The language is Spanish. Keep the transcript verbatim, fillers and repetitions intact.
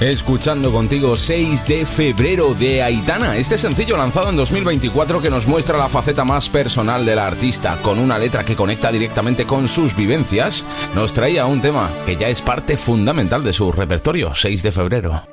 Escuchando contigo seis de febrero de Aitana, este sencillo lanzado en dos mil veinticuatro que nos muestra la faceta más personal de la artista, con una letra que conecta directamente con sus vivencias, nos traía un tema que ya es parte fundamental de su repertorio, seis de febrero.